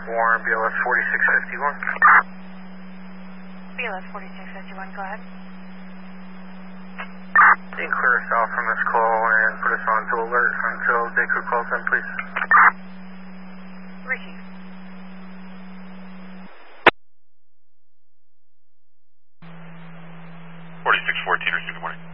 Warren, BLS 4651. BLS 4651, go ahead. You can clear us out from this call and put us on to alert until day crew calls in, please. Ricky. Receive, good morning.